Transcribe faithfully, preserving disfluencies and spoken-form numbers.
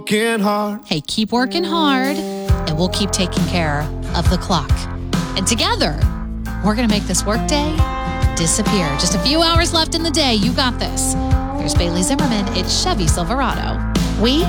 Working hard. Hey, keep working hard, and we'll keep taking care of the clock. And together, we're going to make this workday disappear. Just a few hours left in the day. You got this. Here's Bailey Zimmerman. It's Chevy Silverado. We